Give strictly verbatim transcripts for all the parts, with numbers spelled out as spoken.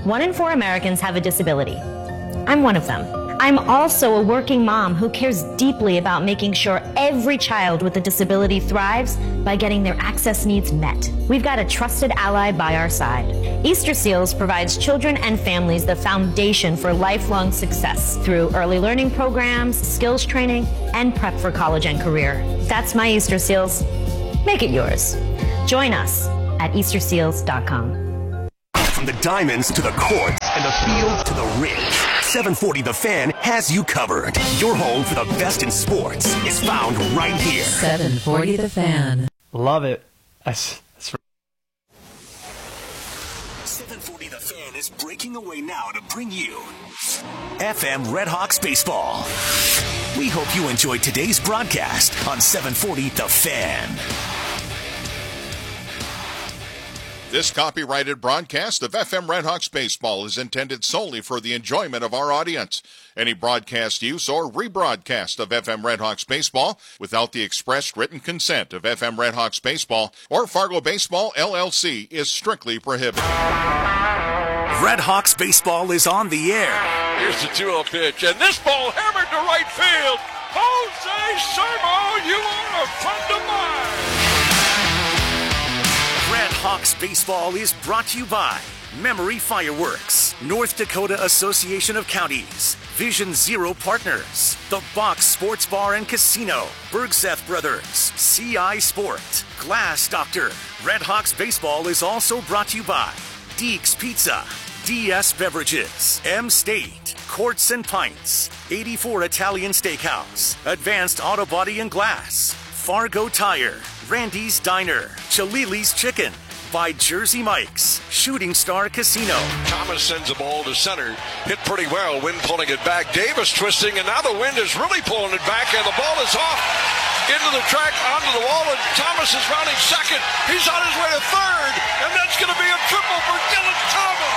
One in four Americans have a disability. I'm one of them. I'm also a working mom who cares deeply about making sure every child with a disability thrives by getting their access needs met. We've got a trusted ally by our side. Easter Seals provides children and families the foundation for lifelong success through early learning programs, skills training, and prep for college and career. That's my Easter Seals. Make it yours. Join us at Easter Seals dot com. From the diamonds to the courts and the field to the ring, seven forty The Fan has you covered. Your home for the best in sports is found right here. seven forty The Fan. Love it. That's, that's seven forty The Fan is breaking away now to bring you F M Redhawks baseball. We hope you enjoyed today's broadcast on seven forty The Fan. This copyrighted broadcast of F M Redhawks baseball is intended solely for the enjoyment of our audience. Any broadcast use or rebroadcast of F M Redhawks baseball without the expressed written consent of F M Redhawks baseball or Fargo Baseball L L C is strictly prohibited. Redhawks baseball is on the air. Here's the two oh pitch, and this ball hammered to right field. Jose Sermo, you are a friend of mine. Redhawks baseball is brought to you by Memory Fireworks, North Dakota Association of Counties, Vision Zero Partners, The Box Sports Bar and Casino, Bergseth Brothers, C I Sport, Glass Doctor. Redhawks baseball is also brought to you by Deeks Pizza, D S Beverages, M State, Courts and Pints, eighty-four Italian Steakhouse, Advanced Auto Body and Glass, Fargo Tire, Randy's Diner, Chalili's Chicken, by Jersey Mike's, Shooting Star Casino. Thomas sends a ball to center. Hit pretty well. Wind pulling it back. Davis twisting, and now the wind is really pulling it back, and the ball is off into the track, onto the wall, and Thomas is rounding second. He's on his way to third, and that's going to be a triple for Dylan Thomas.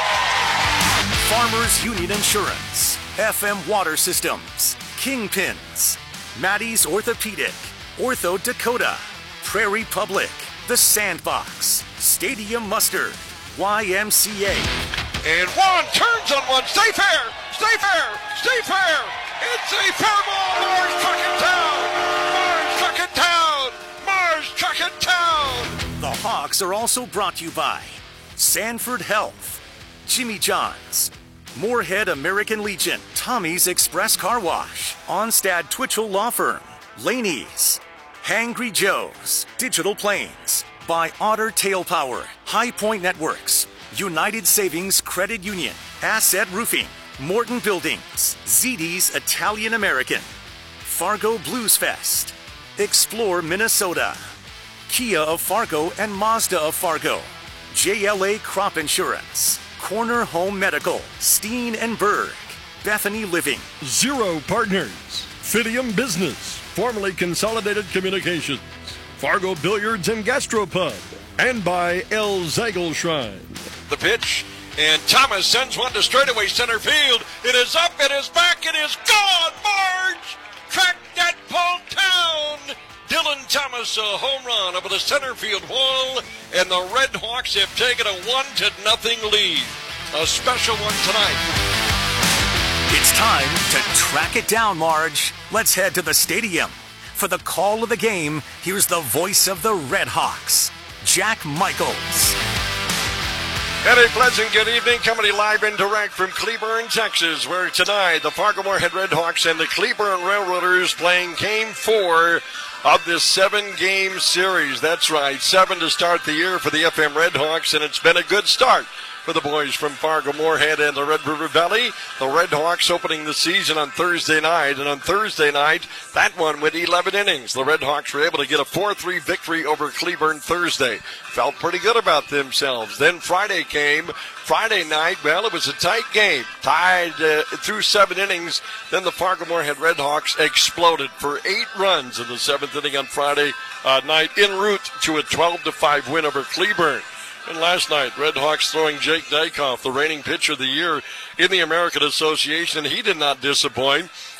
Farmers Union Insurance, F M Water Systems, Kingpins, Maddie's Orthopedic, Ortho Dakota, Prairie Public, The Sandbox, Stadium Mustard, Y M C A. And Juan turns on one. Stay fair! Stay fair! Stay fair! It's a fair ball! Mars truck it down! Mars truck it down! Mars truck it down! The Hawks are also brought to you by Sanford Health, Jimmy John's, Moorhead American Legion, Tommy's Express Car Wash, Onstad Twitchell Law Firm, Laney's, Hangry Joe's, Digital Planes, by Otter Tail Power, High Point Networks, United Savings Credit Union, Asset Roofing, Morton Buildings, Z D's Italian American, Fargo Blues Fest, Explore Minnesota, Kia of Fargo and Mazda of Fargo, J L A Crop Insurance, Corner Home Medical, Steen and Berg, Bethany Living, Zero Partners, Fidium Business, formerly Consolidated Communications, Fargo Billiards and Gastropub, and by El Zagel Shrine. The pitch, and Thomas sends one to straightaway center field. It is up, it is back, it is gone. Marge, track that ball down. Dylan Thomas, a home run over the center field wall, and the Redhawks have taken a one to nothing lead. A special one tonight. It's time to track it down, Marge. Let's head to the stadium. For the call of the game, here's the voice of the Redhawks, Jack Michaels. And a pleasant good evening, coming to you live and direct from Cleburne, Texas, where tonight the Fargo Moorhead Redhawks and the Cleburne Railroaders playing game four of this seven-game series. That's right, seven to start the year for the F M Redhawks, and it's been a good start for the boys from Fargo Moorhead and the Red River Valley. The Redhawks opening the season on Thursday night, and on Thursday night, that one went eleven innings. The Redhawks were able to get a four three victory over Cleburne Thursday. Felt pretty good about themselves. Then Friday came. Friday night, well, it was a tight game. Tied uh, through seven innings. Then the Fargo Moorhead Redhawks exploded for eight runs in the seventh inning on Friday uh, night, en route to a twelve to five win over Cleburne. And last night, Redhawks throwing Jake Dykoff, the reigning pitcher of the year in the American Association, and he did not disappoint.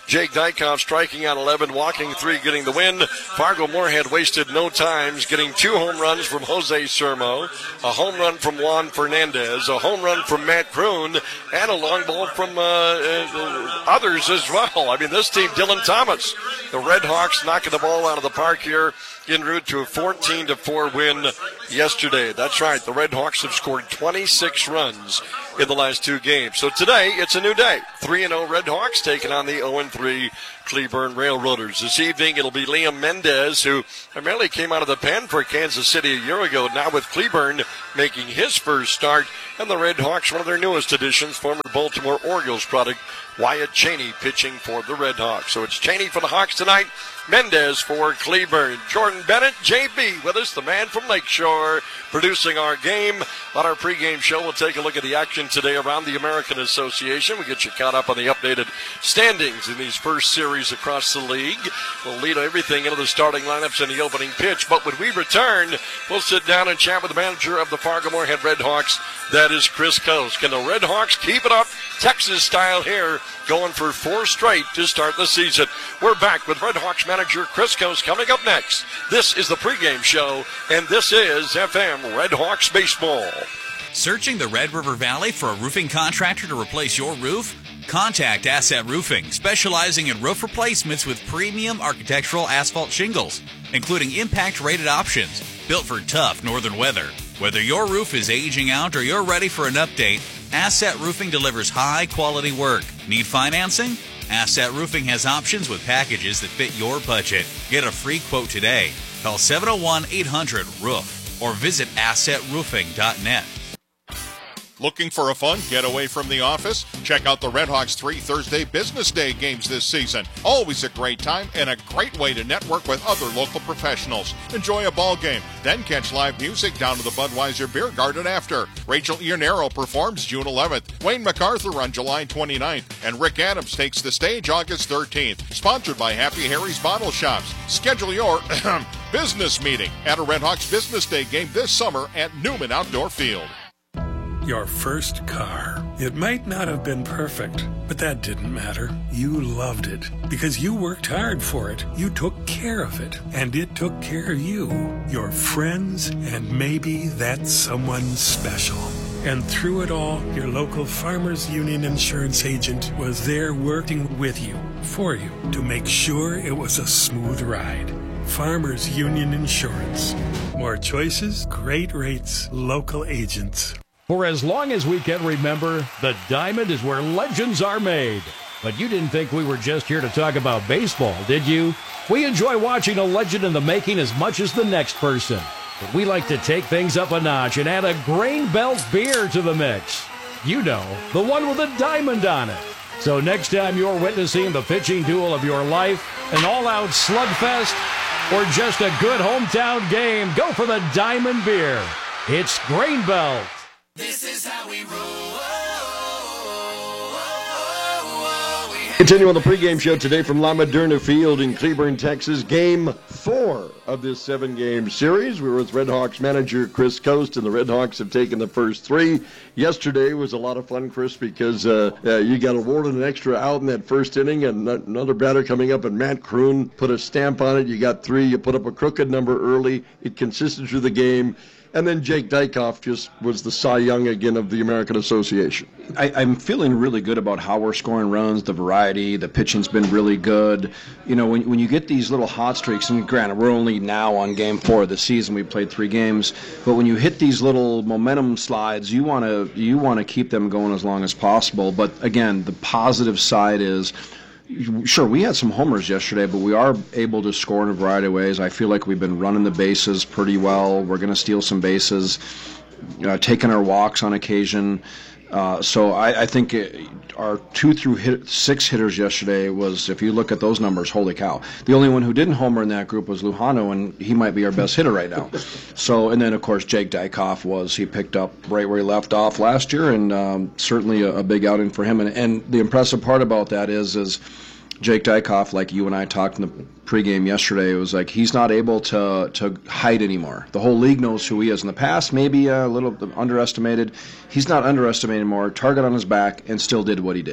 Jake Dykoff striking out eleven, walking three, getting the win. Fargo-Moorhead wasted no times, getting two home runs from Jose Sermo, a home run from Juan Fernandez, a home run from Matt Kroon, and a long ball from uh, uh, others as well. I mean, this team, Dylan Thomas, the Red Hawks knocking the ball out of the park here en route to a fourteen to four win yesterday. That's right, the Red Hawks have scored twenty-six runs in the last two games. So today, it's a new day. three and oh Red Hawks taking on the oh and three Cleburne Railroaders. This evening, it'll be Liam Mendez, who primarily came out of the pen for Kansas City a year ago, now with Cleburne making his first start. And the Red Hawks, one of their newest additions, former Baltimore Orioles product, Wyatt Cheney, pitching for the Red Hawks. So it's Cheney for the Hawks tonight, Mendez for Cleburne. Jordan Bennett, J B, with us, the man from Lakeshore, producing our game. On our pregame show, we'll take a look at the action today around the American Association. We'll get you caught up on the updated standings in these first series across the league. We'll lead everything into the starting lineups and the opening pitch. But when we return, we'll sit down and chat with the manager of the Fargo-Moorhead Red Hawks. That is Chris Coase. Can the Red Hawks keep it up, Texas style here, going for four straight to start the season? We're back with Red Hawks manager Chris Coase coming up next. This is the pregame show, and this is F M Red Hawks Baseball. Searching the Red River Valley for a roofing contractor to replace your roof? Contact Asset Roofing, specializing in roof replacements with premium architectural asphalt shingles, including impact-rated options built for tough northern weather. Whether your roof is aging out or you're ready for an update, Asset Roofing delivers high-quality work. Need financing? Asset Roofing has options with packages that fit your budget. Get a free quote today. Call seven oh one, eight hundred, roof or visit asset roofing dot net. Looking for a fun getaway from the office? Check out the Red Hawks three Thursday Business Day games this season. Always a great time and a great way to network with other local professionals. Enjoy a ball game, then catch live music down to the Budweiser Beer Garden after. Rachel Iannero performs June eleventh, Wayne MacArthur on July twenty-ninth, and Rick Adams takes the stage August thirteenth. Sponsored by Happy Harry's Bottle Shops. Schedule your business meeting at a Red Hawks Business Day game this summer at Newman Outdoor Field. Your first car. It might not have been perfect, but that didn't matter. You loved it because you worked hard for it. You took care of it, and it took care of you, your friends, and maybe that someone special. And through it all, your local Farmers Union insurance agent was there working with you, for you, to make sure it was a smooth ride. Farmers Union Insurance. More choices, great rates, local agents. For as long as we can remember, the Diamond is where legends are made. But you didn't think we were just here to talk about baseball, did you? We enjoy watching a legend in the making as much as the next person. But we like to take things up a notch and add a Grain Belt beer to the mix. You know, the one with a diamond on it. So next time you're witnessing the pitching duel of your life, an all-out slugfest, or just a good hometown game, go for the Diamond beer. It's Grain Belt. This is how we roll. Continuing the pregame show today from La Moderna Field in Cleburne, Texas. Game four of this seven-game series. We were with Red Hawks manager Chris Coase, and the Red Hawks have taken the first three. Yesterday was a lot of fun, Chris, because uh, uh, you got awarded an extra out in that first inning, and another batter coming up, and Matt Kroon put a stamp on it. You got three. You put up a crooked number early. It consisted through the game. And then Jake Dykoff just was the Cy Young again of the American Association. I, I'm feeling really good about how we're scoring runs, the variety, the pitching's been really good. You know, when when you get these little hot streaks, and granted, we're only now on game four of the season, we played three games, but when you hit these little momentum slides, you want to you want to keep them going as long as possible. But again, the positive side is, sure, we had some homers yesterday, but we are able to score in a variety of ways. I feel like we've been running the bases pretty well. We're going to steal some bases, uh, taking our walks on occasion. Uh, so I, I think it, our two through hit, six hitters yesterday was, if you look at those numbers, holy cow. The only one who didn't homer in that group was Lujano, and he might be our best hitter right now. So, and then, of course, Jake Dykoff was, he picked up right where he left off last year, and um, certainly a, a big outing for him. And, and the impressive part about that is, is Jake Dykoff, like you and I talked in the pregame yesterday, it was like he's not able to to hide anymore. The whole league knows who he is. In the past, maybe a little underestimated. He's not underestimated anymore. Target on his back, and still did what he did.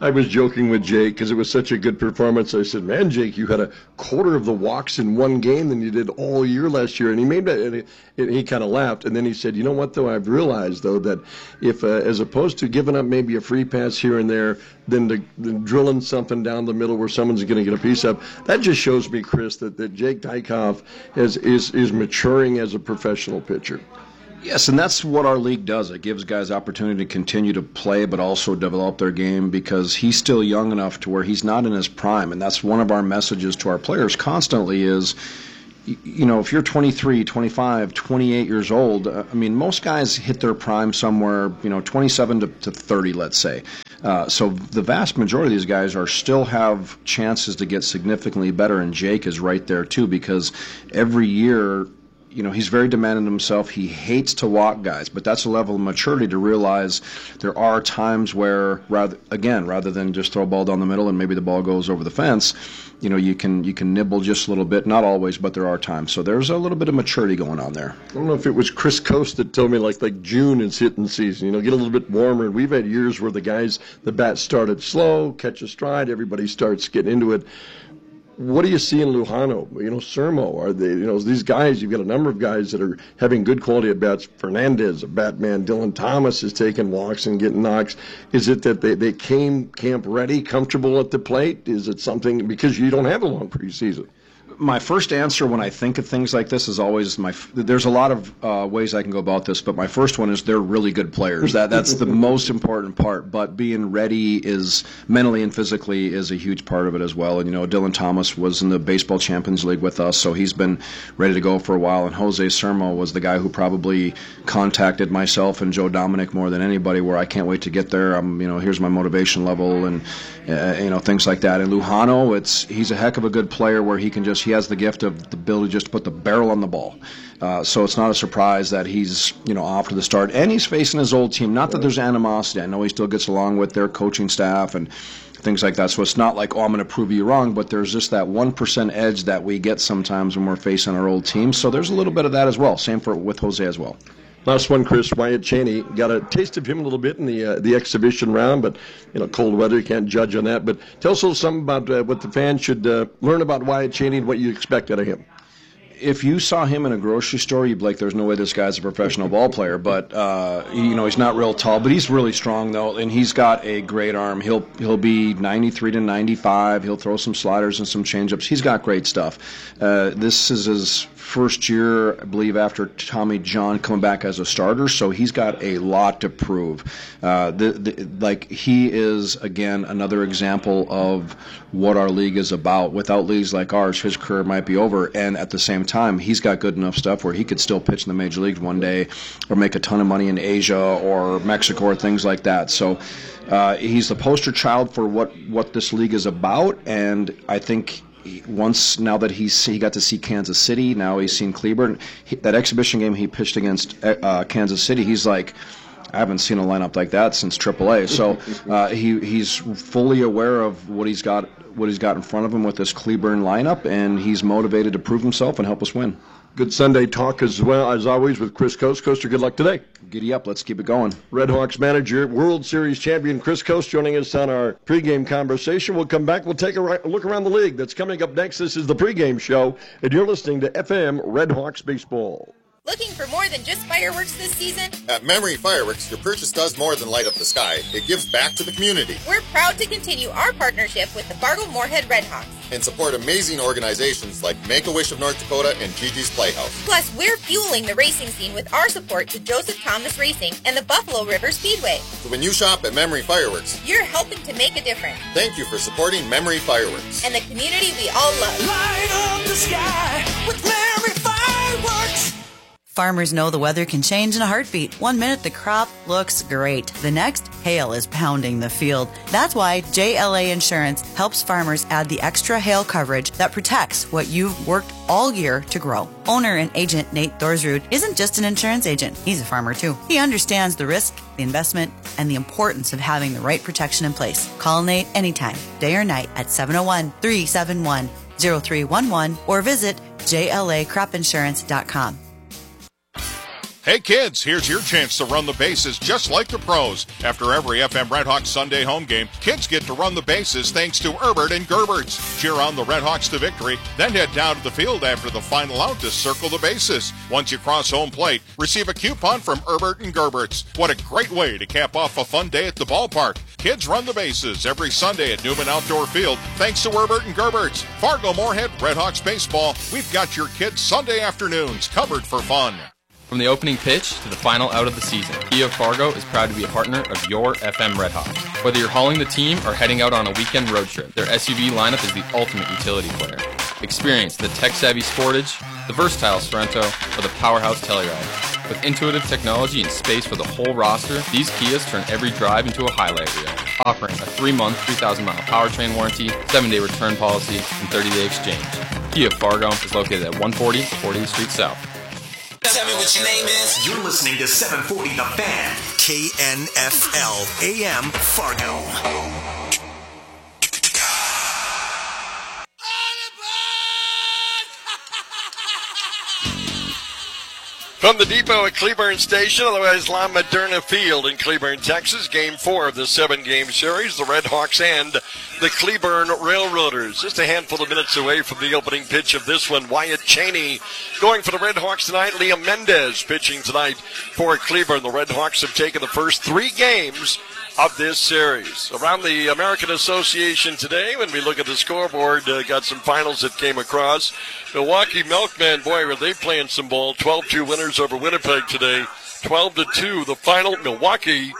I was joking with Jake because it was such a good performance. I said, man, Jake, you had a quarter of the walks in one game than you did all year last year. And he made that, and he, he kind of laughed. And then he said, you know what, though, I've realized, though, that if, uh, as opposed to giving up maybe a free pass here and there, then, to, then drilling something down the middle where someone's going to get a piece up, that just shows me, Chris, that, that Jake Dykoff is, is, is maturing as a professional pitcher. Yes, and that's what our league does. It gives guys opportunity to continue to play but also develop their game because he's still young enough to where he's not in his prime. And that's one of our messages to our players constantly is, you know, if you're twenty-three, twenty-five, twenty-eight years old, I mean, most guys hit their prime somewhere, you know, twenty-seven to thirty, let's say. Uh, so the vast majority of these guys are still have chances to get significantly better, and Jake is right there too because every year, you know, he's very demanding of himself. He hates to walk guys, but that's a level of maturity to realize there are times where, rather again, rather than just throw a ball down the middle and maybe the ball goes over the fence, you know, you can you can nibble just a little bit. Not always, but there are times. So there's a little bit of maturity going on there. I don't know if it was Chris Coast that told me like like June is hitting season. You know, get a little bit warmer. And we've had years where the guys, the bats started slow, catch a stride, everybody starts getting into it. What do you see in Lujano? You know, Sermo, are they, you know, these guys, you've got a number of guys that are having good quality at bats. Fernandez, a Batman. Dylan Thomas is taking walks and getting knocks. Is it that they, they came camp ready, comfortable at the plate? Is it something, because you don't have a long preseason? My first answer when I think of things like this is always my. There's a lot of uh, ways I can go about this, but my first one is they're really good players. That that's the most important part. But being ready is mentally and physically is a huge part of it as well. And you know, Dylan Thomas was in the Baseball Champions League with us, so he's been ready to go for a while. And Jose Sermo was the guy who probably contacted myself and Joe Dominic more than anybody. Where I can't wait to get there. I'm, you know, here's my motivation level and uh, you know things like that. And Lujano, it's he's a heck of a good player where he can just. He has the gift of the ability just to put the barrel on the ball. Uh, so it's not a surprise that he's, you know, off to the start. And he's facing his old team. Not that there's animosity. I know he still gets along with their coaching staff and things like that. So it's not like, oh, I'm going to prove you wrong, but there's just that one percent edge that we get sometimes when we're facing our old team. So there's a little bit of that as well. Same for with Jose as well. Last one, Chris. Wyatt Cheney, got a taste of him a little bit in the uh, the exhibition round, but you know, cold weather, you can't judge on that. But tell us a little something about uh, what the fans should uh, learn about Wyatt Cheney and what you expect out of him. If you saw him in a grocery store, you'd be like, there's no way this guy's a professional ball player. But, uh, you know, he's not real tall, but he's really strong, though, and he's got a great arm. He'll he'll be ninety-three to ninety-five. He'll throw some sliders and some changeups. He's got great stuff. Uh, this is his first year, I believe, after Tommy John coming back as a starter, so he's got a lot to prove. Uh, the, the, like, he is, again, another example of what our league is about. Without leagues like ours, his career might be over, and at the same time, he's got good enough stuff where he could still pitch in the major leagues one day or make a ton of money in Asia or Mexico or things like that. So uh, he's the poster child for what, what this league is about, and I think once now that he's he got to see Kansas City, now he's seen Cleburne. He, that exhibition game he pitched against uh, Kansas City, he's like, I haven't seen a lineup like that since triple A. So uh, he he's fully aware of what he's got what he's got in front of him with this Cleburne lineup, and he's motivated to prove himself and help us win. Good Sunday talk as well, as always, with Chris Coast. Coaster, good luck today. Giddy up. Let's keep it going. Red Hawks manager, World Series champion Chris Coast joining us on our pregame conversation. We'll come back. We'll take a look around the league. That's coming up next. This is the pregame show, and you're listening to F M Red Hawks Baseball. Looking for more than just fireworks this season? At Memory Fireworks, your purchase does more than light up the sky. It gives back to the community. We're proud to continue our partnership with the Fargo-Moorhead Redhawks and support amazing organizations like Make-A-Wish of North Dakota and Gigi's Playhouse. Plus, we're fueling the racing scene with our support to Joseph Thomas Racing and the Buffalo River Speedway. So when you shop at Memory Fireworks, you're helping to make a difference. Thank you for supporting Memory Fireworks. And the community we all love. Light up the sky with Memory Fireworks. Farmers know the weather can change in a heartbeat. One minute the crop looks great. The next, hail is pounding the field. That's why J L A Insurance helps farmers add the extra hail coverage that protects what you've worked all year to grow. Owner and agent Nate Thorsrud isn't just an insurance agent. He's a farmer too. He understands the risk, the investment, and the importance of having the right protection in place. Call Nate anytime, day or night at seven oh one, three seven one, oh three one one or visit J L A crop insurance dot com. Hey kids, here's your chance to run the bases just like the pros. After every F M Redhawks Sunday home game, kids get to run the bases thanks to Herbert and Gerberts. Cheer on the Redhawks to victory, then head down to the field after the final out to circle the bases. Once you cross home plate, receive a coupon from Herbert and Gerberts. What a great way to cap off a fun day at the ballpark. Kids run the bases every Sunday at Newman Outdoor Field thanks to Herbert and Gerberts. Fargo Moorhead Redhawks baseball, we've got your kids Sunday afternoons covered for fun. From the opening pitch to the final out of the season, Kia of Fargo is proud to be a partner of your F M Redhawks. Whether you're hauling the team or heading out on a weekend road trip, their S U V lineup is the ultimate utility player. Experience the tech-savvy Sportage, the versatile Sorento, or the powerhouse Telluride. With intuitive technology and space for the whole roster, these Kias turn every drive into a highlight reel. Offering a three-month, three thousand mile powertrain warranty, seven-day return policy, and thirty-day exchange. Kia of Fargo is located at one forty fortieth Street South. Tell me what your name is. You're listening to seven forty The Fan, K N F L A M Fargo. From the depot at Cleburne Station, otherwise La Moderna Field in Cleburne, Texas, game four of the seven-game series, the Red Hawks and the Cleburne Railroaders. Just a handful of minutes away from the opening pitch of this one. Wyatt Cheney going for the Red Hawks tonight. Liam Mendez pitching tonight for Cleburne. The Red Hawks have taken the first three games of this series. Around the American Association today, when we look at the scoreboard, uh, got some finals that came across. Milwaukee Milkmen, boy, were they playing some ball. twelve two winners over Winnipeg today. twelve to two, the final. Milwaukee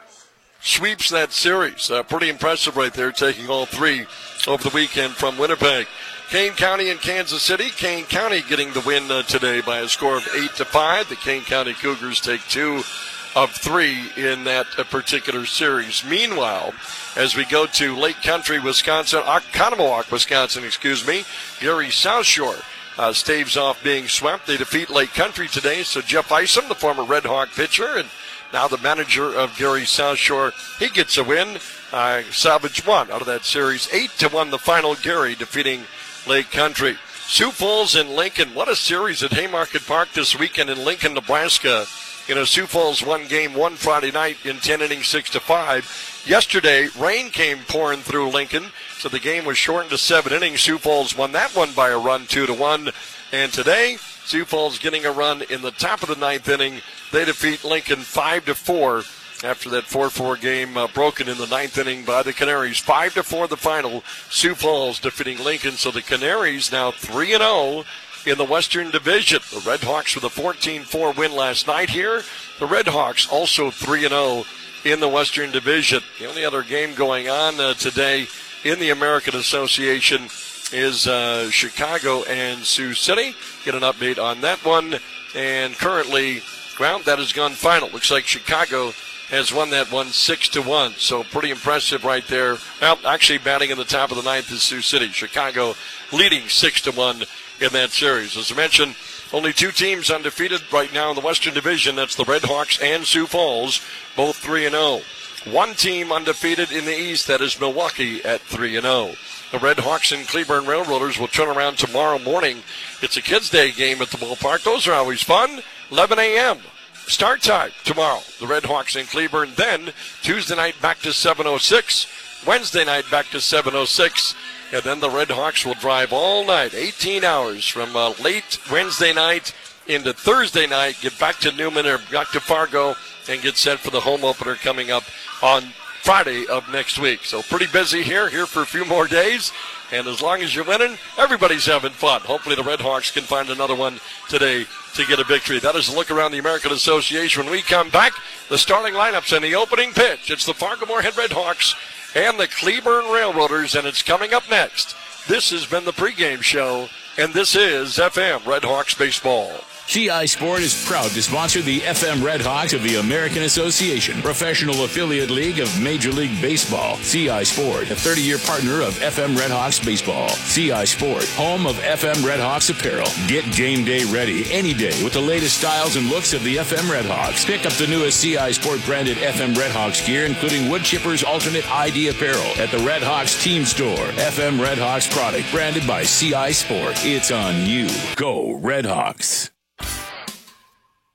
sweeps that series. Uh, pretty impressive right there, taking all three over the weekend from Winnipeg. Kane County and Kansas City. Kane County getting the win uh, today by a score of eight to five. The Kane County Cougars take two of three in that uh, particular series. Meanwhile, as we go to Lake Country, Wisconsin, Oconomowoc, Wisconsin, excuse me, Gary South Shore uh, staves off being swept. They defeat Lake Country today, so Jeff Isom, the former Red Hawk pitcher, and now the manager of Gary South Shore, he gets a win. Uh, salvage one out of that series. Eight to one, the final. Gary defeating Lake Country. Sioux Falls and Lincoln. What a series at Haymarket Park this weekend in Lincoln, Nebraska. You know, Sioux Falls won game one Friday night in ten innings, six to five. Yesterday, rain came pouring through Lincoln, so the game was shortened to seven innings. Sioux Falls won that one by a run, two to one. And today, Sioux Falls getting a run in the top of the ninth inning. They defeat Lincoln five to four after that four four game uh, broken in the ninth inning by the Canaries. five to four the final. Sioux Falls defeating Lincoln, so the Canaries now three and oh. in the Western Division. The Red Hawks with a fourteen four win last night here. The Red Hawks also three and oh in the Western Division. The only other game going on uh, today in the American Association is uh, Chicago and Sioux City. Get an update on that one. And currently, well, that has gone final. Looks like Chicago has won that one six to one. So pretty impressive right there. Well, actually batting in the top of the ninth is Sioux City. Chicago leading six to one in that series. As I mentioned, only two teams undefeated right now in the Western Division. That's the Red Hawks and Sioux Falls, both three and oh. One team undefeated in the East, that is Milwaukee at three and oh. The Red Hawks and Cleburne Railroaders will turn around tomorrow morning. It's a Kids' Day game at the ballpark. Those are always fun. eleven a.m. start time tomorrow. The Red Hawks and Cleburne. Then Tuesday night back to seven oh six. Wednesday night back to seven oh six. And then the Red Hawks will drive all night, eighteen hours from uh, late Wednesday night into Thursday night, get back to Newman or back to Fargo, and get set for the home opener coming up on Friday of next week. So pretty busy here, here for a few more days. And as long as you're winning, everybody's having fun. Hopefully the Red Hawks can find another one today to get a victory. That is a look around the American Association. When we come back, the starting lineups and the opening pitch. It's the Fargo Moorhead Red Hawks and the Cleburne Railroaders, and it's coming up next. This has been the pregame show, and this is F M Red Hawks Baseball. C I Sport is proud to sponsor the F M Red Hawks of the American Association, professional affiliate league of Major League Baseball. C I Sport, a thirty-year partner of F M Red Hawks Baseball. C I Sport, home of F M Red Hawks apparel. Get game day ready any day with the latest styles and looks of the F M Red Hawks. Pick up the newest C I Sport branded F M Red Hawks gear, including Wood Chipper's alternate I D apparel at the Red Hawks Team Store. F M Red Hawks product branded by C I Sport. It's on you. Go Red Hawks.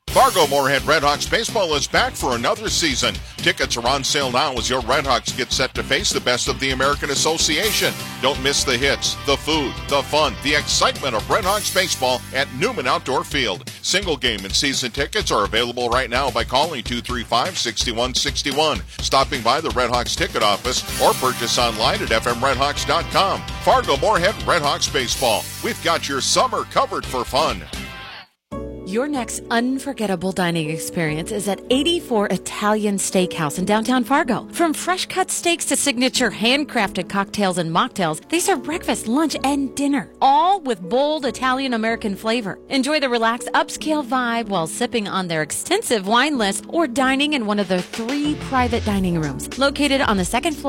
Fargo-Moorhead Redhawks baseball is back for another season. Tickets are on sale now as your Redhawks get set to face the best of the American Association. Don't miss the hits, the food, the fun, the excitement of Redhawks baseball at Newman Outdoor Field. Single game and season tickets are available right now by calling two three five, six one six one, stopping by the Redhawks ticket office, or purchase online at f m redhawks dot com. Fargo-Moorhead Redhawks baseball. We've got your summer covered for fun. Your next unforgettable dining experience is at eighty-four Italian Steakhouse in downtown Fargo. From fresh-cut steaks to signature handcrafted cocktails and mocktails, they serve breakfast, lunch, and dinner, all with bold Italian-American flavor. Enjoy the relaxed upscale vibe while sipping on their extensive wine list or dining in one of their three private dining rooms located on the second floor